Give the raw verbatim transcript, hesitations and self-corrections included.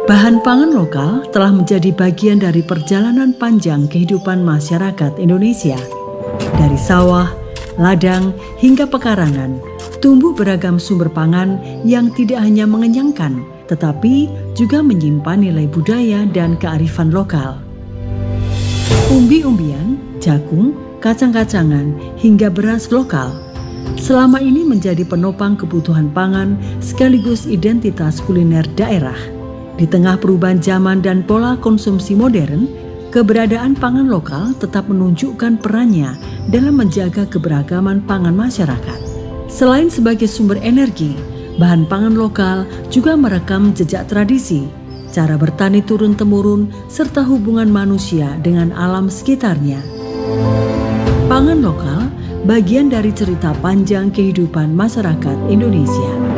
Bahan pangan lokal telah menjadi bagian dari perjalanan panjang kehidupan masyarakat Indonesia. Dari sawah, ladang, hingga pekarangan, tumbuh beragam sumber pangan yang tidak hanya mengenyangkan, tetapi juga menyimpan nilai budaya dan kearifan lokal. Umbi-umbian, jagung, kacang-kacangan, hingga beras lokal selama ini menjadi penopang kebutuhan pangan sekaligus identitas kuliner daerah. Di tengah perubahan zaman dan pola konsumsi modern, keberadaan pangan lokal tetap menunjukkan perannya dalam menjaga keberagaman pangan masyarakat. Selain sebagai sumber energi, bahan pangan lokal juga merekam jejak tradisi, cara bertani turun-temurun, serta hubungan manusia dengan alam sekitarnya. Pangan lokal bagian dari cerita panjang kehidupan masyarakat Indonesia.